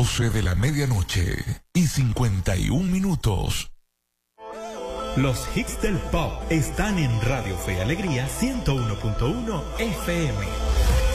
12 de la medianoche y 51 minutos. Los hits del pop están en Radio Fe y Alegría 101.1 FM.